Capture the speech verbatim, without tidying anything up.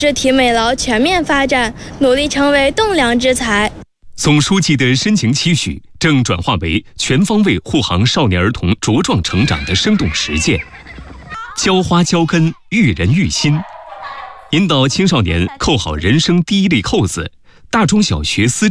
支体美劳全面发展，努力成为栋梁之才。 总书记的深情期许正转化为全方位护航少年儿童茁壮成长的生动实践。浇花浇根，育人育心，引导青少年扣好人生第一粒扣子。大中小学思